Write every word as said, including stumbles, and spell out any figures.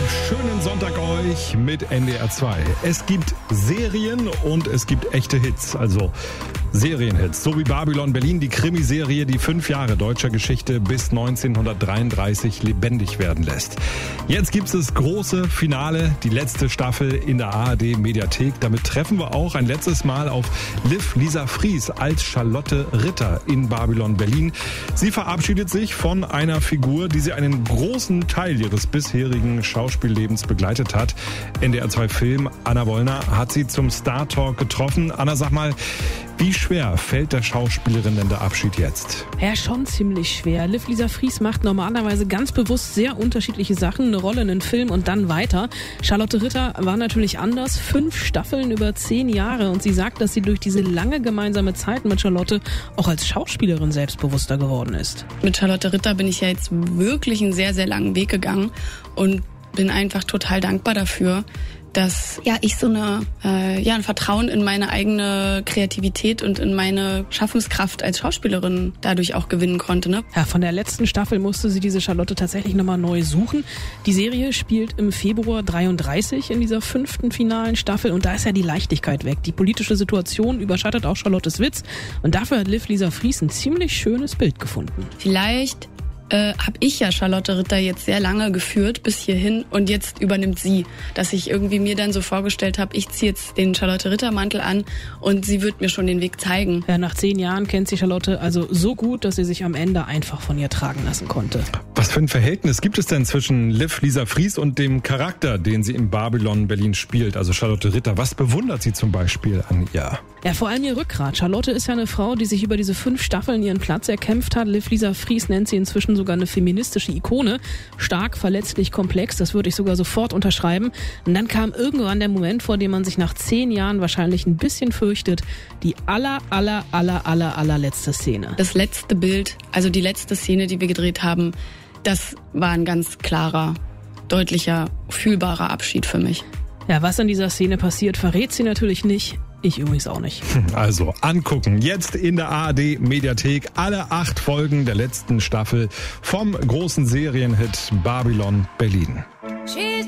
schönen Sonntag euch mit N D R zwei. Es gibt Serien und es gibt echte Hits, also Serienhits. So wie Babylon Berlin, die Krimiserie, die fünf Jahre deutscher Geschichte bis neunzehnhundertdreiunddreißig lebendig werden lässt. Jetzt gibt es das große Finale, die letzte Staffel in der A R D Mediathek. Damit treffen wir auch ein letztes Mal auf Liv Lisa Fries als Charlotte Ritter in Babylon Berlin. Sie verabschiedet sich von einer Figur, die sie einen großen Teil ihres bisherigen Schauspiellebens begleitet hat. N D R zwei Film, Anna Wollner, hat sie zum Star Talk getroffen. Anna, sag mal, wie schwer fällt der Schauspielerin denn der Abschied jetzt? Ja, schon ziemlich schwer. Liv Lisa Fries macht normalerweise ganz bewusst sehr unterschiedliche Sachen, eine Rolle in einen Film und dann weiter. Charlotte Ritter war natürlich anders. Fünf Staffeln über zehn Jahre und sie sagt, dass sie durch diese lange gemeinsame Zeit mit Charlotte auch als Schauspielerin selbstbewusster geworden ist. Mit Charlotte Ritter bin ich ja jetzt wirklich einen sehr, sehr langen Weg gegangen und bin einfach total dankbar dafür, dass ja ich so eine äh, ja ein Vertrauen in meine eigene Kreativität und in meine Schaffenskraft als Schauspielerin dadurch auch gewinnen konnte. Ne? Ja, von der letzten Staffel musste sie diese Charlotte tatsächlich nochmal neu suchen. Die Serie spielt im Februar dreiunddreißig in dieser fünften finalen Staffel und da ist ja die Leichtigkeit weg. Die politische Situation überschattet auch Charlottes Witz und dafür hat Liv Lisa Fries ein ziemlich schönes Bild gefunden. Vielleicht Äh, habe ich ja Charlotte Ritter jetzt sehr lange geführt bis hierhin und jetzt übernimmt sie, dass ich irgendwie mir dann so vorgestellt habe, ich ziehe jetzt den Charlotte Ritter Mantel an und sie wird mir schon den Weg zeigen. Ja, nach zehn Jahren kennt sie Charlotte also so gut, dass sie sich am Ende einfach von ihr tragen lassen konnte. Was für ein Verhältnis gibt es denn zwischen Liv Lisa Fries und dem Charakter, den sie im Babylon Berlin spielt, also Charlotte Ritter? Was bewundert sie zum Beispiel an ihr? Ja, vor allem ihr Rückgrat. Charlotte ist ja eine Frau, die sich über diese fünf Staffeln ihren Platz erkämpft hat. Liv Lisa Fries nennt sie inzwischen sogar eine feministische Ikone. Stark, verletzlich, komplex, das würde ich sogar sofort unterschreiben. Und dann kam irgendwann der Moment, vor dem man sich nach zehn Jahren wahrscheinlich ein bisschen fürchtet. Die aller, aller, aller, aller, allerletzte Szene. Das letzte Bild, also die letzte Szene, die wir gedreht haben, das war ein ganz klarer, deutlicher, fühlbarer Abschied für mich. Ja, was in dieser Szene passiert, verrät sie natürlich nicht. Ich übrigens auch nicht. Also angucken. Jetzt in der A R D Mediathek alle acht Folgen der letzten Staffel vom großen Serienhit Babylon Berlin.